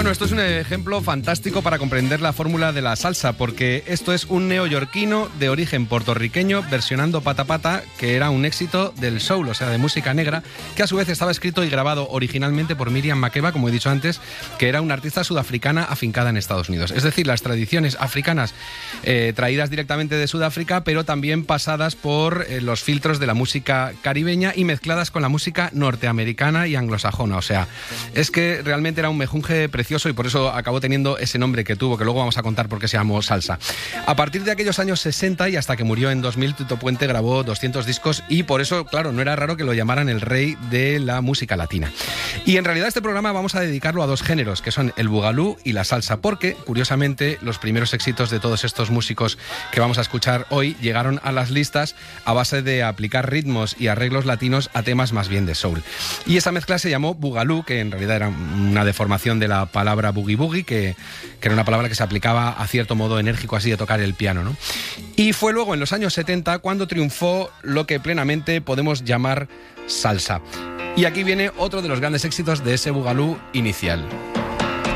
Bueno, esto es un ejemplo fantástico para comprender la fórmula de la salsa, porque esto es un neoyorquino de origen puertorriqueño versionando Pata Pata, que era un éxito del soul, o sea, de música negra, que a su vez estaba escrito y grabado originalmente por Miriam Makeba, como he dicho antes, que era una artista sudafricana afincada en Estados Unidos. Es decir, las tradiciones africanas traídas directamente de Sudáfrica, pero también pasadas por los filtros de la música caribeña y mezcladas con la música norteamericana y anglosajona. O sea, es que realmente era un mejunje precioso y por eso acabó teniendo ese nombre que tuvo, que luego vamos a contar por qué se llamó salsa. A partir de aquellos años 60 y hasta que murió en 2000, Tito Puente grabó 200 discos y por eso, claro, no era raro que lo llamaran el rey de la música latina. Y en realidad este programa vamos a dedicarlo a dos géneros, que son el bugalú y la salsa, porque, curiosamente, los primeros éxitos de todos estos músicos que vamos a escuchar hoy llegaron a las listas a base de aplicar ritmos y arreglos latinos a temas más bien de soul. Y esa mezcla se llamó bugalú, que en realidad era una deformación de la palabra boogie boogie, que era una palabra que se aplicaba a cierto modo enérgico así de tocar el piano, ¿no? Y fue luego en los años 70 cuando triunfó lo que plenamente podemos llamar salsa. Y aquí viene otro de los grandes éxitos de ese bugalú inicial.